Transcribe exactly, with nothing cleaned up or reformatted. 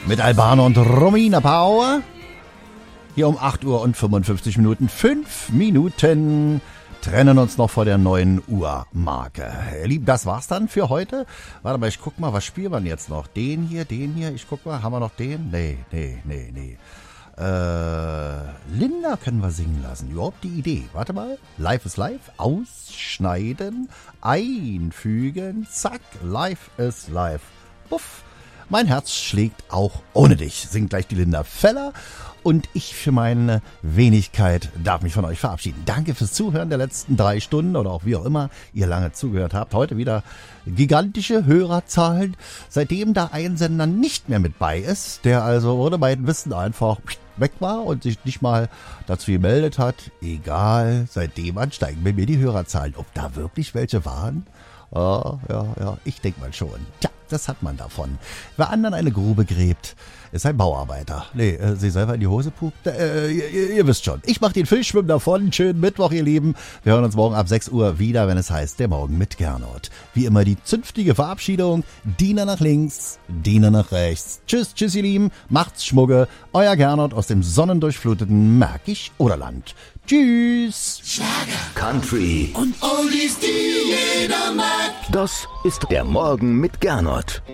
mit Albano und Romina Power. Hier um acht Uhr und fünfundfünfzig Minuten. Fünf Minuten trennen uns noch vor der neuen Uhrmarke. Lieb, das war's dann für heute. Warte mal, ich guck mal, was spielen wir denn jetzt noch? Den hier, den hier, ich guck mal, haben wir noch den? Nee, nee, nee, nee. Äh, Linda können wir singen lassen. Überhaupt die Idee. Warte mal. Live is live. Ausschneiden. Einfügen. Zack. Live is live. Puff. Mein Herz schlägt auch ohne dich. Singt gleich die Linda Feller. Und ich für meine Wenigkeit darf mich von euch verabschieden. Danke fürs Zuhören der letzten drei Stunden oder auch wie auch immer ihr lange zugehört habt. Heute wieder gigantische Hörerzahlen. Seitdem da ein Sender nicht mehr mit bei ist, der also ohne mein Wissen einfach weg war und sich nicht mal dazu gemeldet hat. Egal, seitdem ansteigen bei mir die Hörerzahlen. Ob da wirklich welche waren? Ja, ja, ja, ich denke mal schon. Tja, das hat man davon. Wer anderen eine Grube gräbt, ist ein Bauarbeiter. Nee, äh, sie selber in die Hose pupt. Äh, ihr, ihr wisst schon. Ich mach den Fischschwimmen davon. Schönen Mittwoch, ihr Lieben. Wir hören uns morgen ab sechs Uhr wieder, wenn es heißt, der Morgen mit Gernot. Wie immer die zünftige Verabschiedung. Diener nach links, Diener nach rechts. Tschüss, tschüss, ihr Lieben. Macht's Schmugge. Euer Gernot aus dem sonnendurchfluteten Märkisch-Oderland. Tschüss. Schlager, Country und Oldies, die jeder mag. Das ist der Morgen mit Gernot.